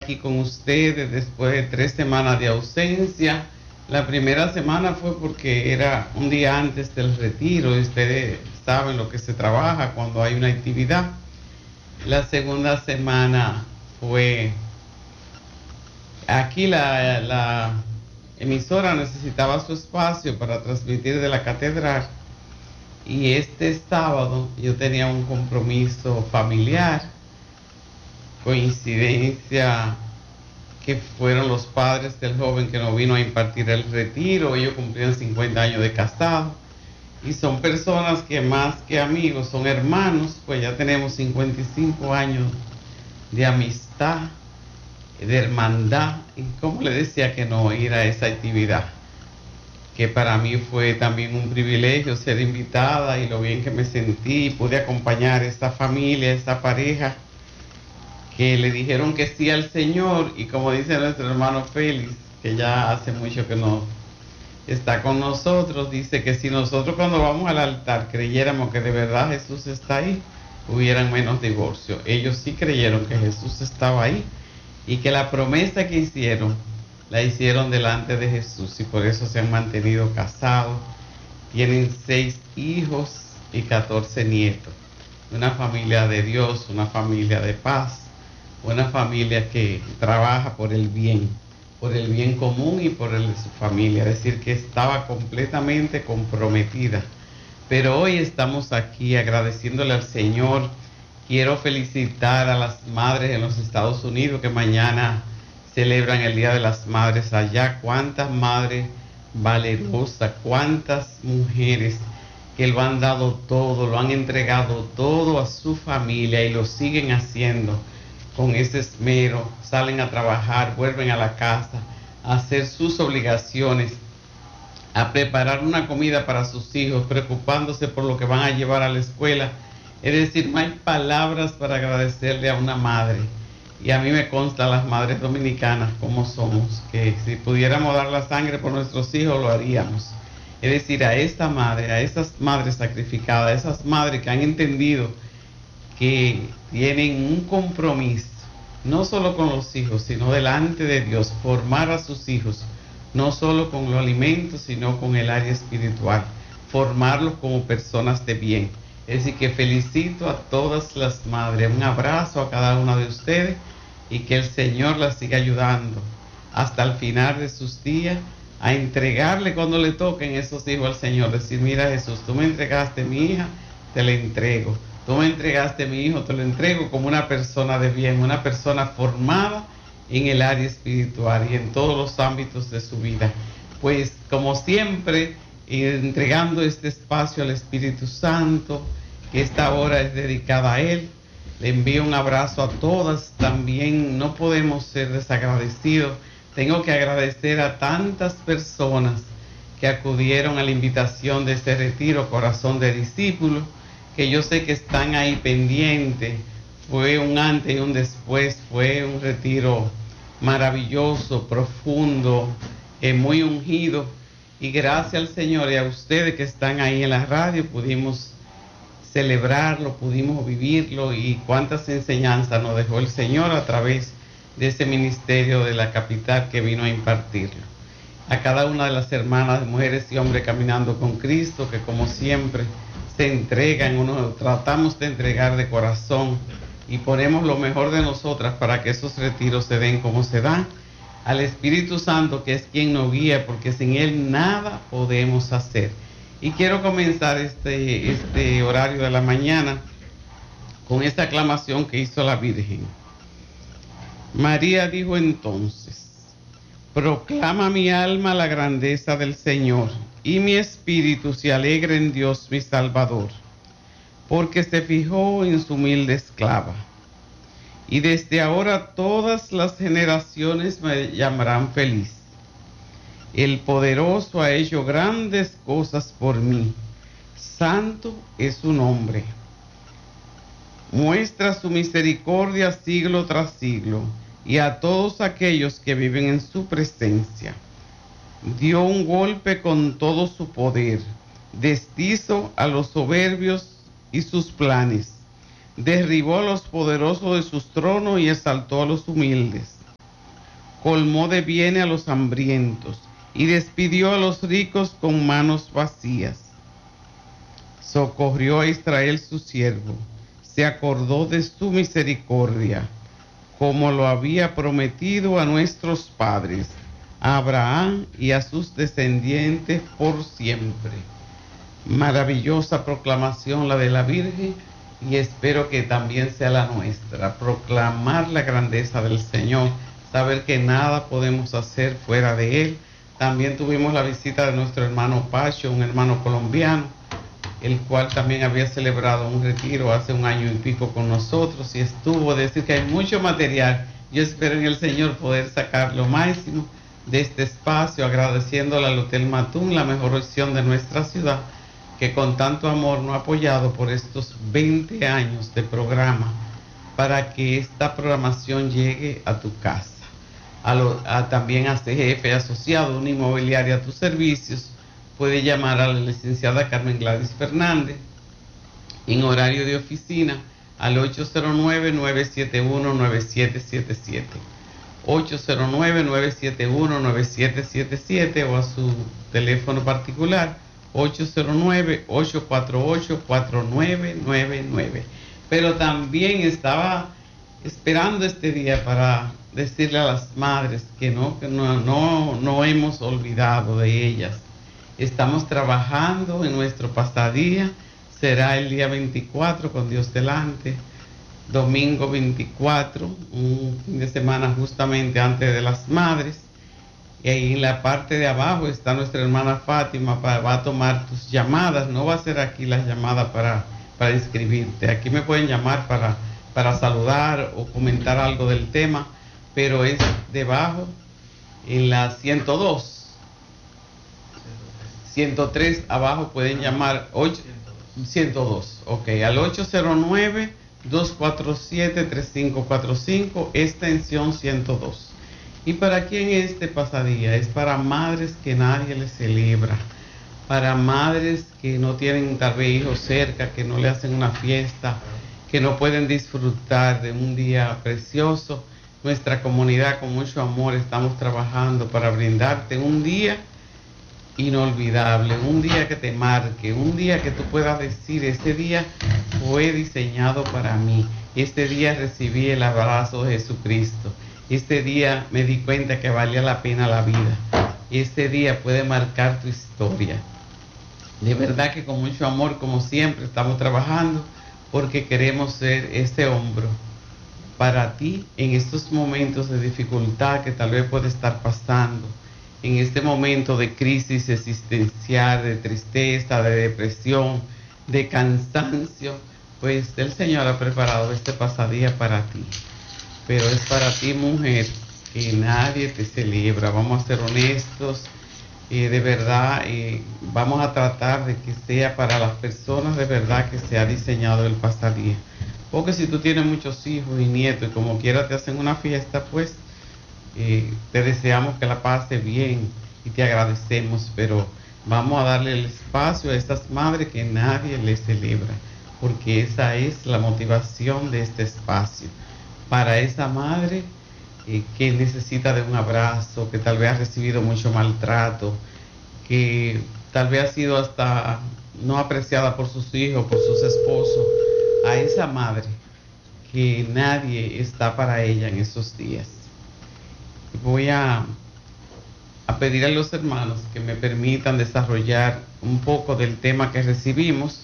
aquí con ustedes después de 3 semanas de ausencia. La primera semana fue porque era un día antes del retiro y ustedes saben lo que se trabaja cuando hay una actividad. La segunda semana fue aquí la emisora necesitaba su espacio para transmitir de la catedral y este sábado yo tenía un compromiso familiar, coincidencia que fueron los padres del joven que nos vino a impartir el retiro. Ellos cumplían 50 años de casado y son personas que más que amigos son hermanos, pues ya tenemos 55 años de amistad, de hermandad. Y como le decía que no ir a esa actividad, que para mí fue también un privilegio ser invitada, y lo bien que me sentí, pude acompañar a esta familia, a esta pareja que le dijeron que sí al Señor. Y como dice nuestro hermano Félix, que ya hace mucho que no está con nosotros, dice que si nosotros cuando vamos al altar creyéramos que de verdad Jesús está ahí, hubieran menos divorcio. Ellos sí creyeron que Jesús estaba ahí y que la promesa que hicieron, la hicieron delante de Jesús, y por eso se han mantenido casados. Tienen 6 hijos y 14 nietos. Una familia de Dios, una familia de paz, una familia que trabaja por el bien común y por el de su familia. Es decir, que estaba completamente comprometida. Pero hoy estamos aquí agradeciéndole al Señor. Quiero felicitar a las madres en los Estados Unidos que mañana celebran el Día de las Madres allá. Cuántas madres valerosas, cuántas mujeres que lo han dado todo, lo han entregado todo a su familia y lo siguen haciendo con ese esmero. Salen a trabajar, vuelven a la casa, a hacer sus obligaciones, a preparar una comida para sus hijos, preocupándose por lo que van a llevar a la escuela. Es decir, no hay palabras para agradecerle a una madre. Y a mí me consta las madres dominicanas como somos, que si pudiéramos dar la sangre por nuestros hijos lo haríamos. Es decir, a esta madre, a esas madres sacrificadas, a esas madres que han entendido que tienen un compromiso, no solo con los hijos, sino delante de Dios, formar a sus hijos, no solo con los alimentos, sino con el área espiritual, formarlos como personas de bien. Es decir, que felicito a todas las madres, un abrazo a cada una de ustedes, y que el Señor las siga ayudando hasta el final de sus días a entregarle cuando le toquen esos hijos al Señor. Decir, mira Jesús, tú me entregaste mi hija, te la entrego. Tú me entregaste mi hijo, te lo entrego, como una persona de bien, una persona formada en el área espiritual y en todos los ámbitos de su vida. Pues como siempre, entregando este espacio al Espíritu Santo, que esta hora es dedicada a Él. Le envío un abrazo a todas. También no podemos ser desagradecidos. Tengo que agradecer a tantas personas que acudieron a la invitación de este retiro, Corazón de Discípulos, que yo sé que están ahí pendientes. Fue un antes y un después, fue un retiro maravilloso, profundo, muy ungido. Y gracias al Señor y a ustedes que están ahí en la radio, pudimos celebrarlo, pudimos vivirlo, y cuántas enseñanzas nos dejó el Señor a través de ese ministerio de la capital que vino a impartirlo. A cada una de las hermanas, mujeres y hombres caminando con Cristo, que como siempre se entregan, tratamos de entregar de corazón y ponemos lo mejor de nosotras para que esos retiros se den como se dan. Al Espíritu Santo, que es quien nos guía, porque sin Él nada podemos hacer. Y quiero comenzar este horario de la mañana con esta aclamación que hizo la Virgen. María dijo entonces: proclama mi alma la grandeza del Señor, y mi espíritu se alegra en Dios mi Salvador, porque se fijó en su humilde esclava. Y desde ahora todas las generaciones me llamarán feliz. El poderoso ha hecho grandes cosas por mí. Santo es su nombre. Muestra su misericordia siglo tras siglo, y a todos aquellos que viven en su presencia. Dio un golpe con todo su poder, deshizo a los soberbios y sus planes, derribó a los poderosos de sus tronos y exaltó a los humildes. colmó de bienes a los hambrientos y despidió a los ricos con manos vacías. Socorrió a Israel su siervo, se acordó de su misericordia, como lo había prometido a nuestros padres, a Abraham y a sus descendientes por siempre. Maravillosa proclamación la de la Virgen, y espero que también sea la nuestra, proclamar la grandeza del Señor, saber que nada podemos hacer fuera de Él. También tuvimos la visita de nuestro hermano Pacho, un hermano colombiano, el cual también había celebrado un retiro hace 1 año y pico con nosotros, y estuvo, decir que hay mucho material. Yo espero en el Señor poder sacar lo máximo de este espacio, agradeciéndole al Hotel Matún, la mejor opción de nuestra ciudad, que con tanto amor nos ha apoyado por estos 20 años de programa, para que esta programación llegue a tu casa. También a CGF Asociado, una inmobiliaria a tus servicios. Puede llamar a la licenciada Carmen Gladys Fernández en horario de oficina al 809-971-9777. 809-971-9777 o a su teléfono particular 809-848-4999. Pero también estaba esperando este día para decirle a las madres que no hemos olvidado de ellas. Estamos trabajando en nuestro pasadía, será el día 24 con Dios delante, domingo 24, un fin de semana justamente antes de las madres. Y ahí en la parte de abajo está nuestra hermana Fátima, va a tomar tus llamadas. No va a ser aquí las llamadas para inscribirte. Aquí me pueden llamar para saludar o comentar algo del tema, pero es debajo en la 102. 103 abajo pueden llamar 102, ok, al 809-247-3545, extensión 102. ¿Y para quién es este pasadía? Es para madres que nadie les celebra, para madres que no tienen tal vez hijos cerca, que no le hacen una fiesta, que no pueden disfrutar de un día precioso. Nuestra comunidad con mucho amor estamos trabajando para brindarte un día inolvidable, un día que te marque, un día que tú puedas decir, este día fue diseñado para mí, este día recibí el abrazo de Jesucristo, este día me di cuenta que valía la pena la vida, este día puede marcar tu historia. De verdad que con mucho amor, como siempre, estamos trabajando porque queremos ser ese hombro para ti en estos momentos de dificultad que tal vez puede estar pasando, en este momento de crisis existencial, de tristeza, de depresión, de cansancio. Pues el Señor ha preparado este pasadía para ti, pero es para ti, mujer, que nadie te celebra. Vamos a ser honestos, de verdad, vamos a tratar de que sea para las personas de verdad que se ha diseñado el pasadía, porque si tú tienes muchos hijos y nietos y como quiera te hacen una fiesta, pues te deseamos que la pase bien y te agradecemos, pero vamos a darle el espacio a estas madres que nadie les celebra, porque esa es la motivación de este espacio, para esa madre que necesita de un abrazo, que tal vez ha recibido mucho maltrato, que tal vez ha sido hasta no apreciada por sus hijos, por sus esposos, a esa madre que nadie está para ella en esos días. Voy a pedir a los hermanos que me permitan desarrollar un poco del tema que recibimos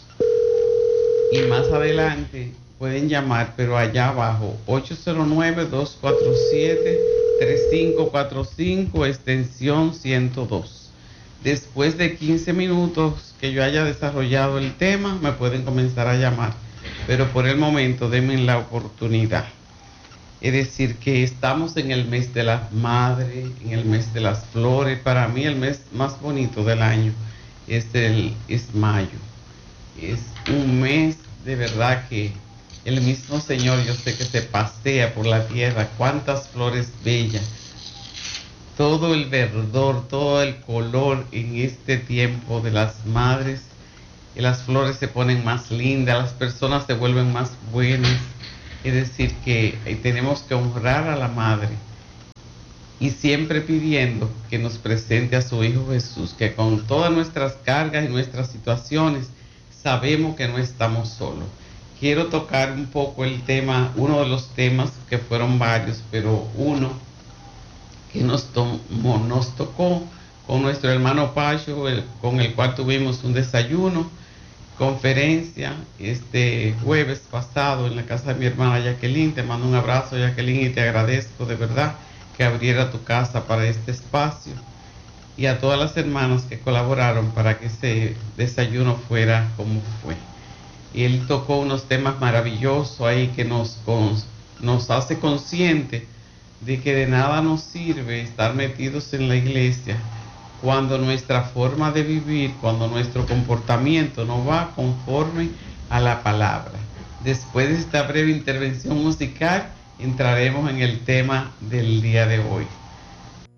y más adelante pueden llamar, pero allá abajo 809-247-3545, extensión 102. Después de 15 minutos que yo haya desarrollado el tema me pueden comenzar a llamar, pero por el momento denme la oportunidad. Es decir, que estamos en el mes de las madres, en el mes de las flores. Para mí el mes más bonito del año es mayo. Es un mes de verdad que el mismo Señor, yo sé que se pasea por la tierra. Cuántas flores bellas. Todo el verdor, todo el color en este tiempo de las madres. Y las flores se ponen más lindas, las personas se vuelven más buenas. Es decir, que tenemos que honrar a la madre y siempre pidiendo que nos presente a su Hijo Jesús, que con todas nuestras cargas y nuestras situaciones sabemos que no estamos solos. Quiero tocar un poco el tema, uno de los temas que fueron varios, pero uno que nos tocó con nuestro hermano Pacho, con el cual tuvimos un desayuno, conferencia este jueves pasado en la casa de mi hermana Jacqueline. Te mando un abrazo, Jacqueline, y te agradezco de verdad que abriera tu casa para este espacio, y a todas las hermanas que colaboraron para que ese desayuno fuera como fue. Y él tocó unos temas maravillosos ahí que nos hace consciente de que de nada nos sirve estar metidos en la iglesia cuando nuestra forma de vivir, cuando nuestro comportamiento no va conforme a la palabra. Después de esta breve intervención musical, entraremos en el tema del día de hoy.